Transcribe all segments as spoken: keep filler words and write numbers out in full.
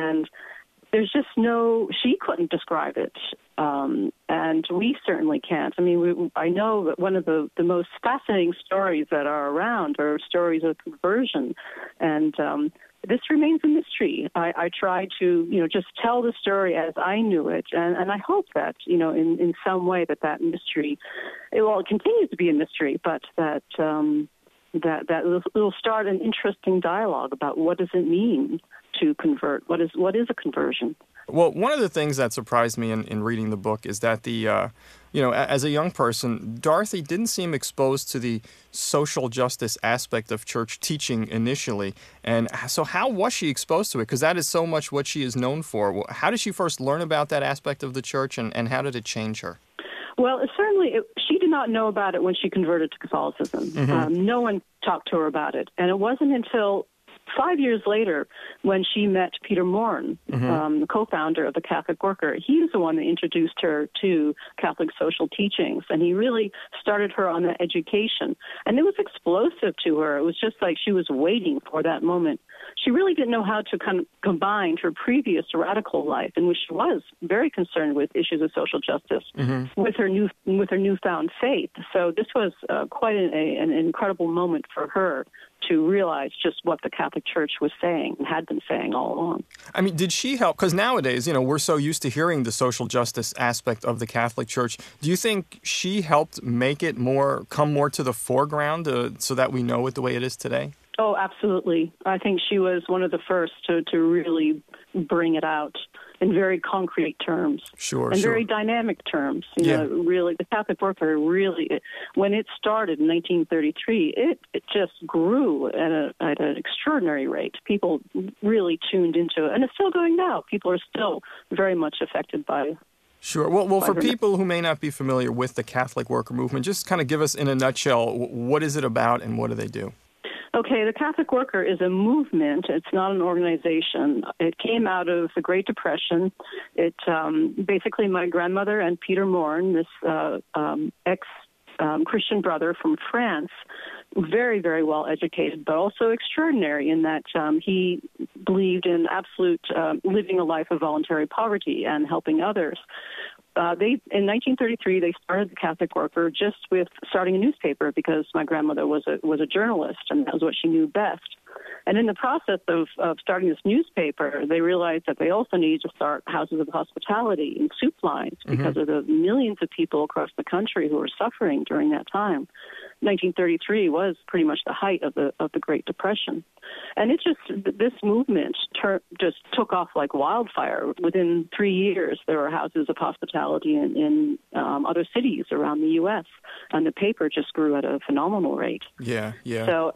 And there's just no, she couldn't describe it, um, and we certainly can't. I mean, we, I know that one of the, the most fascinating stories that are around are stories of conversion, and um, this remains a mystery. I, I try to, you know, just tell the story as I knew it, and, and I hope that, you know, in, in some way that that mystery, it, well, it continues to be a mystery, but that um, that that it'll, it'll start an interesting dialogue about what does it mean to convert. What is what is a conversion? Well, one of the things that surprised me in, in reading the book is that the, uh, you know, as a young person, Dorothy didn't seem exposed to the social justice aspect of church teaching initially. And so how was she exposed to it? Because that is so much what she is known for. How did she first learn about that aspect of the church, and, and how did it change her? Well, it certainly, it, she did not know about it when she converted to Catholicism. Mm-hmm. Um, no one talked to her about it. And it wasn't until five years later, when she met Peter Morn, mm-hmm. um, the co-founder of the Catholic Worker, he was the one that introduced her to Catholic social teachings, and he really started her on that education. And it was explosive to her. It was just like she was waiting for that moment. She really didn't know how to con- combine her previous radical life, in which she was very concerned with issues of social justice, mm-hmm. with her new with her newfound faith. So this was uh, quite an, a, an incredible moment for her to realize just what the Catholic Church was saying and had been saying all along. I mean, did she help? Because nowadays, you know, we're so used to hearing the social justice aspect of the Catholic Church. Do you think she helped make it more, come more to the foreground uh, so that we know it the way it is today? Oh, absolutely. I think she was one of the first to, to really bring it out in very concrete terms. Sure, and sure. very dynamic terms. You yeah. know, really, the Catholic Worker really, when it started in nineteen thirty-three, it, it just grew at, a, at an extraordinary rate. People really tuned into it, and it's still going now. People are still very much affected by it. Sure. Well, well, for people who may not be familiar with the Catholic Worker movement, just kind of give us in a nutshell, what is it about and what do they do? Okay, the Catholic Worker is a movement. It's not an organization. It came out of the Great Depression. It um, basically, my grandmother and Peter Morn, this uh, um, ex-Christian um, brother from France, very, very well educated, but also extraordinary in that um, he believed in absolute uh, living a life of voluntary poverty and helping others. Uh, they in nineteen thirty-three they started the Catholic Worker just with starting a newspaper because my grandmother was a was a journalist and that was what she knew best. And in the process of, of starting this newspaper, they realized that they also needed to start houses of hospitality and soup lines because mm-hmm. of the millions of people across the country who were suffering during that time. nineteen thirty-three was pretty much the height of the of the Great Depression. And it just, this movement ter- just took off like wildfire. Within three years, there were houses of hospitality in, in um, other cities around the U S, and the paper just grew at a phenomenal rate. Yeah, yeah. So,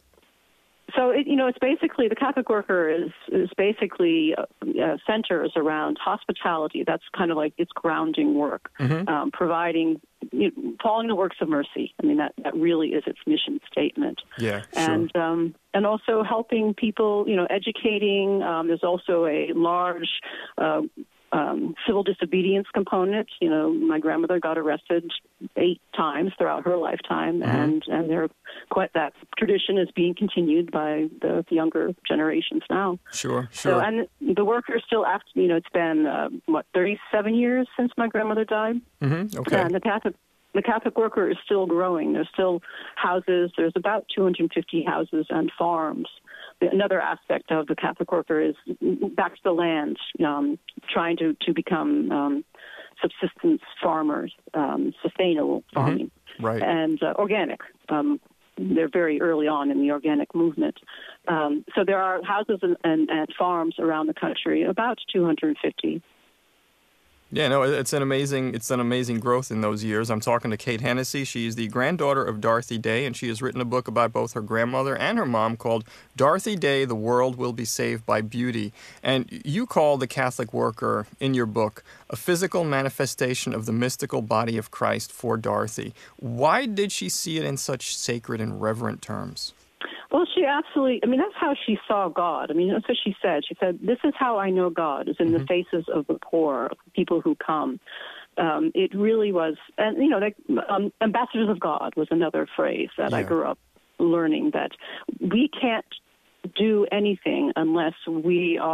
so it, you know, it's basically, the Catholic Worker is, is basically uh, uh, centers around hospitality. That's kind of like its grounding work, mm-hmm. um, providing, you know, following the works of mercy. I mean, that, that really is its mission statement. Yeah, sure. And, um, and also helping people, you know, educating. Um, there's also a large uh, um, civil disobedience component. You know, my grandmother got arrested eight times throughout her lifetime, mm-hmm. and and they're quite that tradition is being continued by the younger generations now. Sure, sure. So, and the Worker still after, you know, it's been uh, what thirty-seven years since my grandmother died. Mm-hmm. Okay. And the Catholic. The Catholic Worker is still growing. There's still houses. There's about two hundred fifty houses and farms. Another aspect of the Catholic Worker is back to the land, um, trying to, to become um, subsistence farmers, um, sustainable farming, mm-hmm. right. and uh, organic. Um, they're very early on in the organic movement. Um, so there are houses and, and, and farms around the country, about two hundred fifty. Yeah, no, it's an amazing it's an amazing growth in those years. I'm talking to Kate Hennessy. She's the granddaughter of Dorothy Day, and she has written a book about both her grandmother and her mom called Dorothy Day, The World Will Be Saved by Beauty. And you call the Catholic Worker in your book a physical manifestation of the mystical body of Christ for Dorothy. Why did she see it in such sacred and reverent terms? Well, she absolutely, I mean, that's how she saw God. I mean, that's what she said. She said, this is how I know God, is in mm-hmm. the faces of the poor, of the people who come. Um, it really was, and, you know, like, um, ambassadors of God was another phrase that yeah. I grew up learning, that we can't do anything unless we are